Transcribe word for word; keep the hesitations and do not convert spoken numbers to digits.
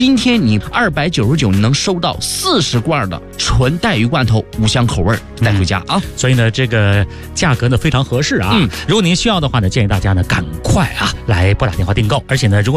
今天你二百九十九能收到四十罐的纯带鱼罐头，五香口味带回家啊、嗯！ 所以呢，这个价格呢非常合适啊。嗯，如果您需要的话呢，建议大家呢赶快啊来拨打电话订购。而且呢，如果